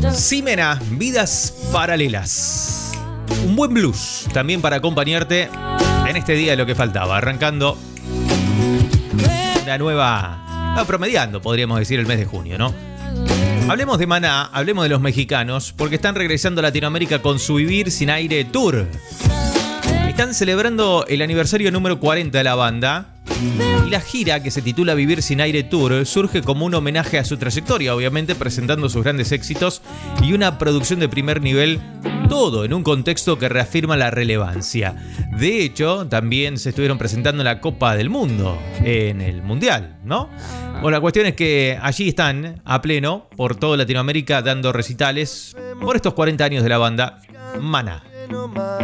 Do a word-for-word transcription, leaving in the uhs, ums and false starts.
Ximena, Vidas Paralelas. Un buen blues también para acompañarte en este día de lo que faltaba, arrancando una nueva, no, promediando podríamos decir el mes de junio, ¿no? Hablemos de Maná, hablemos de los mexicanos, porque están regresando a Latinoamérica con su Vivir Sin Aire Tour. Están celebrando el aniversario número cuarenta de la banda. Y la gira, que se titula Vivir Sin Aire Tour, surge como un homenaje a su trayectoria, obviamente presentando sus grandes éxitos y una producción de primer nivel, todo en un contexto que reafirma la relevancia. De hecho, también se estuvieron presentando en la Copa del Mundo, en el Mundial, ¿no? Bueno, la cuestión es que allí están a pleno por toda Latinoamérica dando recitales por estos cuarenta años de la banda Maná.